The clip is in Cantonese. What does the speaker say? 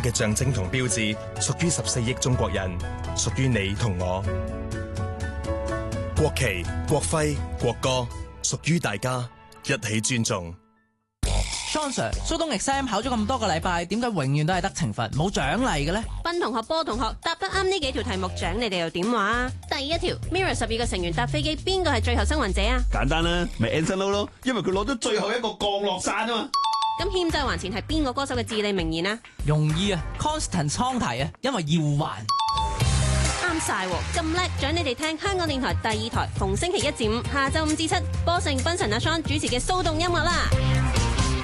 嘅象徵同標誌，屬於14億中國人，屬於你同我。國旗、國徽、國歌，屬於大家，一起尊重。 Sean Sir， 蘇東 exam 考咗咁多個禮拜，點解永遠都係得懲罰冇獎勵嘅呢？ 斌同學、波同學答得啱呢幾條題目，獎你哋又點話？第一條 ，Mirror 12個成員搭飛機，邊個係最後生還者啊？ 簡單啦，咪 Anson Lo 咯，因為佢攞咗最後一個降落傘啊嘛。 咁欠債還錢係邊個歌手嘅至理名言啊？ 容易啊 ，Constant 倉提啊，因為要還。 啱晒喎，咁叻，獎你哋聽香港電台第2台，逢星期1至5下晝5至7，波成、斌神阿 Sean 主持嘅騷動音樂啦。